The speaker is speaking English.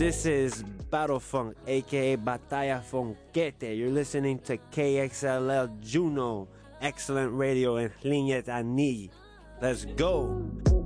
This is Battle Funk, aka Batalla Funkete. You're listening to KXLL Juno, excellent radio in Linyet Ani. Let's go!